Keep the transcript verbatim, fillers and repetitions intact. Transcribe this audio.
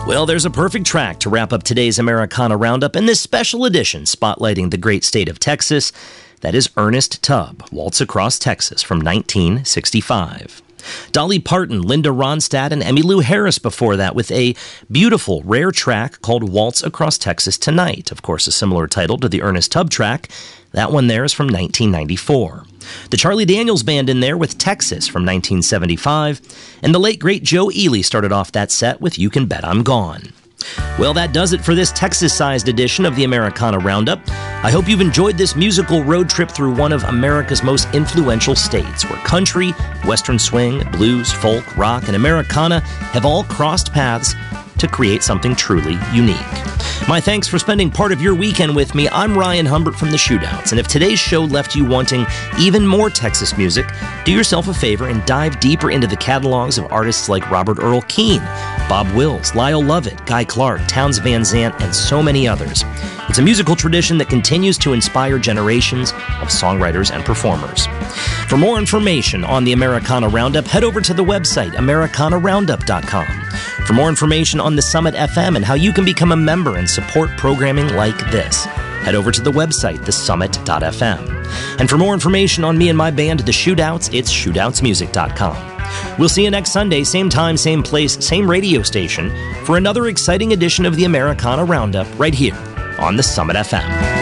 Well, there's a perfect track to wrap up today's Americana Roundup in this special edition spotlighting the great state of Texas. That is Ernest Tubb, Waltz Across Texas from nineteen sixty-five. Dolly Parton, Linda Ronstadt, and Emmylou Harris before that with a beautiful, rare track called Waltz Across Texas Tonight. Of course, a similar title to the Ernest Tubb track. That one there is from nineteen ninety-four. The Charlie Daniels Band in there with Texas from nineteen seventy-five. And the late, great Joe Ely started off that set with You Can Bet I'm Gone. Well, that does it for this Texas-sized edition of the Americana Roundup. I hope you've enjoyed this musical road trip through one of America's most influential states, where country, western swing, blues, folk, rock, and Americana have all crossed paths to create something truly unique. My thanks for spending part of your weekend with me. I'm Ryan Humbert from The Shootouts, and if today's show left you wanting even more Texas music, do yourself a favor and dive deeper into the catalogs of artists like Robert Earl Keen, Bob Wills, Lyle Lovett, Guy Clark, Townes Van Zandt, and so many others. It's a musical tradition that continues to inspire generations of songwriters and performers. For more information on the Americana Roundup, head over to the website americana roundup dot com. For more information on the Summit F M and how you can become a member and support programming like this, head over to the website the summit dot f m. And for more information on me and my band, The Shootouts, it's shootouts music dot com. We'll see you next Sunday, same time, same place, same radio station, for another exciting edition of the Americana Roundup right here on the Summit F M.